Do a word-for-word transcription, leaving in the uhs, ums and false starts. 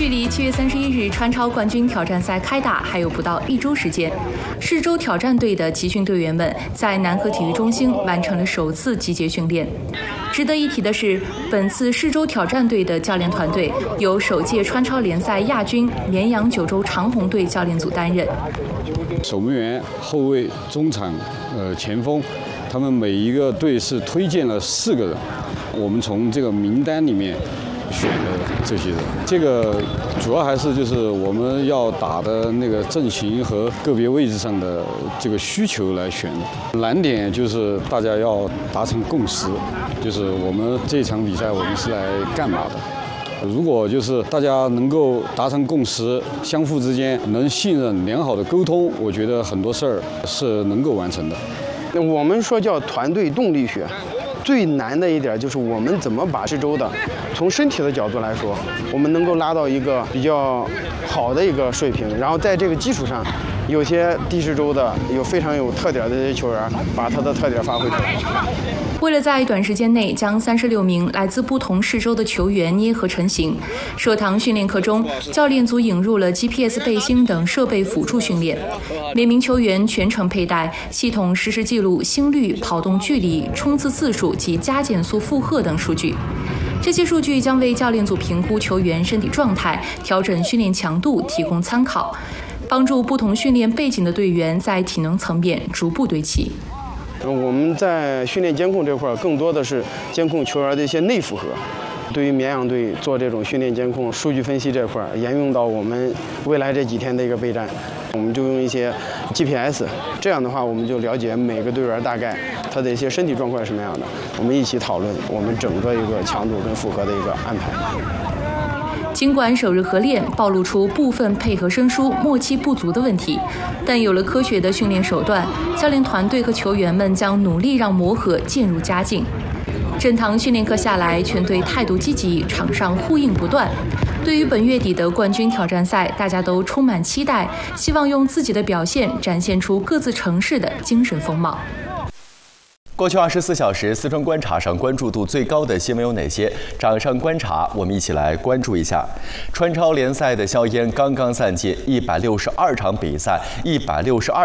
距离七月三十一日川超冠军挑战赛开打还有不到一周时间，市州挑战队的集训队员们在南河体育中心完成了首次集结训练。值得一提的是，本次市州挑战队的教练团队由首届川超联赛亚军绵阳九州长虹队教练组担任。 守门员、后卫、中场、呃前锋，他们每一个队是推荐了四个人，我们从这个名单里面选的这些人，这个主要还是就是我们要打的那个阵型和个别位置上的这个需求来选的。难点就是大家要达成共识，就是我们这场比赛我们是来干嘛的。如果就是大家能够达成共识，相互之间能信任、良好的沟通，我觉得很多事儿是能够完成的。 我们说叫团队动力学。最难的一点就是我们怎么把市州的，从身体的角度来说，我们能够拉到一个比较好的一个水平，然后在这个基础上，有些地市州的有非常有特点的这些球员，把他的特点发挥出来。 为了在短时间内将三十六名来自不同市州的球员捏合成型，社堂训练课中，教练组引入了 G P S 背心等设备辅助训练，每名球员全程佩戴，系统实时记录心率、跑动距离、冲刺次数及加减速负荷等数据。这些数据将为教练组评估球员身体状态、调整训练强度提供参考，帮助不同训练背景的队员在体能层面逐步堆砌。 我们在训练监控这块，更多的是监控球员的一些内负荷。对于绵阳队做这种训练监控、数据分析这块，沿用到我们未来这几天的一个备战，我们就用一些 G P S， 这样的话，我们就了解每个队员大概他的一些身体状况是什么样的，我们一起讨论我们整个一个强度跟负荷的一个安排。 尽管首日合练暴露出部分配合生疏、默契不足的问题，但有了科学的训练手段，教练团队和球员们将努力让磨合渐入佳境。整堂训练课下来，全队态度积极，场上呼应不断。对于本月底的冠军挑战赛，大家都充满期待，希望用自己的表现展现出各自城市的精神风貌。 过去二十四小时，四川观察上关注度最高的新闻有哪些？掌上观察，我们一起来关注一下。川超联赛的硝烟刚刚散尽，一百六十二场比赛，一百六十二